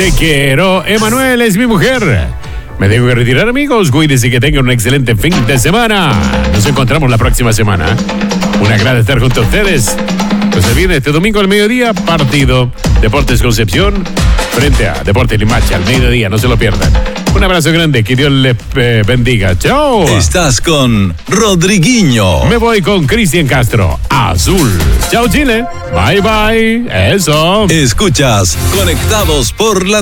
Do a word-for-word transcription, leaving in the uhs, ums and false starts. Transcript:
Te quiero, Emanuel es mi mujer. Me tengo que retirar, amigos. Cuídense, que tengan un excelente fin de semana. Nos encontramos la próxima semana. Un agrado estar junto a ustedes. Pues se viene este domingo al mediodía, partido Deportes Concepción frente a Deportes Limache al mediodía. No se lo pierdan. Un abrazo grande, que Dios les eh, bendiga. Chao. Estás con Rodriguinho. Me voy con Cristian Castro. Azul. Chao, Chile. Bye, bye. Eso. Escuchas Conectados por la